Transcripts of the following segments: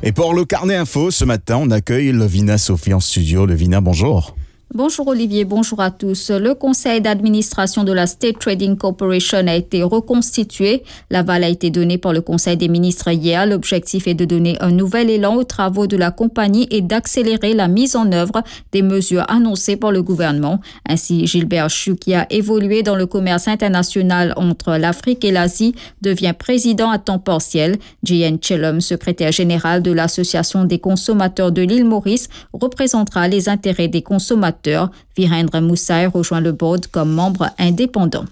Et pour le carnet info, ce matin, on accueille Lovina Sophie en studio. Lovina, bonjour. Bonjour Olivier, bonjour à tous. Le conseil d'administration de la State Trading Corporation a été reconstitué. L'aval a été donné par le conseil des ministres hier. L'objectif est de donner un nouvel élan aux travaux de la compagnie et d'accélérer la mise en œuvre des mesures annoncées par le gouvernement. Ainsi, Gilbert Chu, qui a évolué dans le commerce international entre l'Afrique et l'Asie, devient président à temps partiel. J.N. Chellum, secrétaire général de l'Association des consommateurs de l'île Maurice, représentera les intérêts des consommateurs. Virendra Moussaï rejoint le board comme membre indépendant.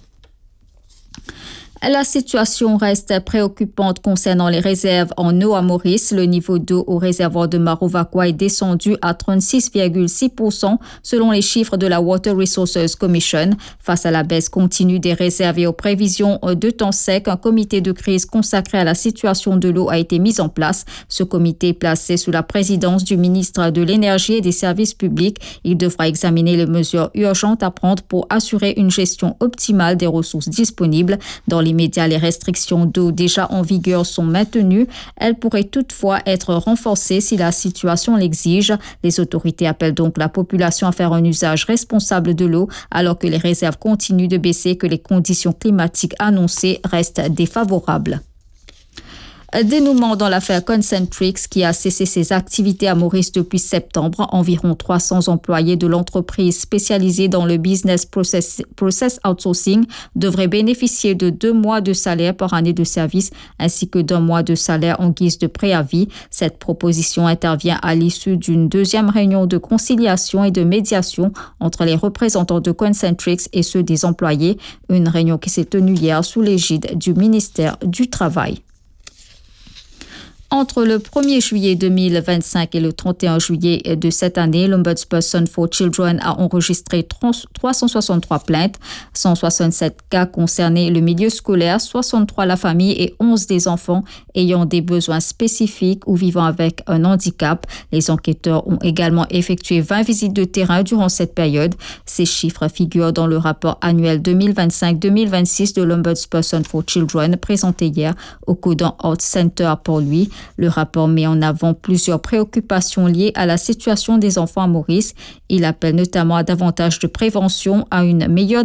La situation reste préoccupante concernant les réserves en eau à Maurice. Le niveau d'eau au réservoir de Marovacqua est descendu à 36,6% selon les chiffres de la Water Resources Commission. Face à la baisse continue des réserves et aux prévisions de temps sec, un comité de crise consacré à la situation de l'eau a été mis en place. Ce comité est placé sous la présidence du ministre de l'Énergie et des Services publics. Il devra examiner les mesures urgentes à prendre pour assurer une gestion optimale des ressources disponibles. Dans l'immédiat, les restrictions d'eau déjà en vigueur sont maintenues. Elles pourraient toutefois être renforcées si la situation l'exige. Les autorités appellent donc la population à faire un usage responsable de l'eau alors que les réserves continuent de baisser et que les conditions climatiques annoncées restent défavorables. Dénouement dans l'affaire Concentrix qui a cessé ses activités à Maurice depuis septembre. Environ 300 employés de l'entreprise spécialisée dans le business process outsourcing devraient bénéficier de 2 mois de salaire par année de service ainsi que d'1 mois de salaire en guise de préavis. Cette proposition intervient à l'issue d'une deuxième réunion de conciliation et de médiation entre les représentants de Concentrix et ceux des employés. Une réunion qui s'est tenue hier sous l'égide du ministère du Travail. Entre le 1er juillet 2025 et le 31 juillet de cette année, l'Ombudsperson for Children a enregistré 363 plaintes, 167 cas concernés le milieu scolaire, 63 la famille et 11 des enfants ayant des besoins spécifiques ou vivant avec un handicap. Les enquêteurs ont également effectué 20 visites de terrain durant cette période. Ces chiffres figurent dans le rapport annuel 2025-2026 de l'Ombudsperson for Children présenté hier au Codon Arts Center pour lui. Le rapport met en avant plusieurs préoccupations liées à la situation des enfants à Maurice. Il appelle notamment à davantage de prévention, à une meilleure